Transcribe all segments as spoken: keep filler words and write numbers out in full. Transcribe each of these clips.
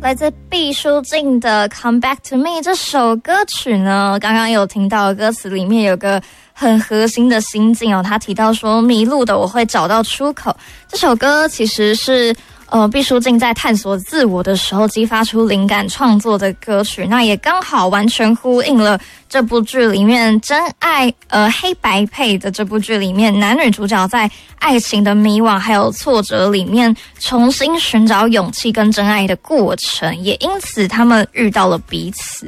来自毕书尽的 Come Back to Me 这首歌曲呢，刚刚有听到歌词里面有个很核心的心境哦，他提到说迷路的我会找到出口。这首歌其实是呃毕书尽在探索自我的时候激发出灵感创作的歌曲，那也刚好完全呼应了这部剧里面真爱呃黑白配的这部剧里面男女主角在爱情的迷惘还有挫折里面重新寻找勇气跟真爱的过程，也因此他们遇到了彼此。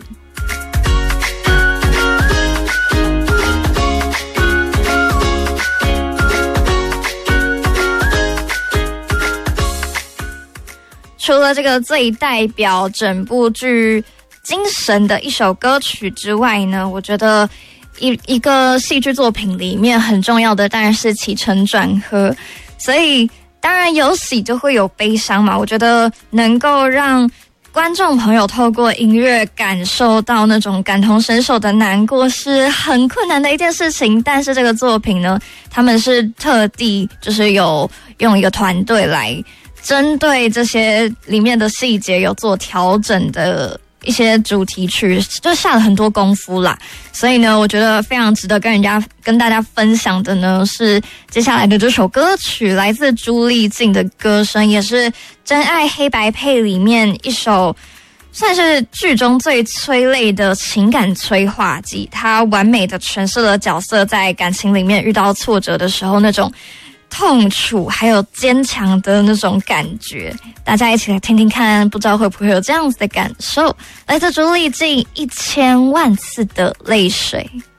除了这个最代表整部剧精神的一首歌曲之外呢，我觉得一一个戏剧作品里面很重要的当然是起承转合，所以当然有喜就会有悲伤嘛。我觉得能够让观众朋友透过音乐感受到那种感同身受的难过是很困难的一件事情，但是这个作品呢，他们是特地就是有用一个团队来针对这些里面的细节有做调整的一些主题曲，就下了很多功夫啦。所以呢，我觉得非常值得跟人家跟大家分享的呢，是接下来的这首歌曲，来自朱丽静的歌声，也是《真爱黑白配》里面一首算是剧中最催泪的情感催化剂。它完美的诠释了角色在感情里面遇到挫折的时候那种痛楚还有坚强的那种感觉，大家一起来听听看，不知道会不会有这样子的感受。来自朱丽静一千万次的泪水。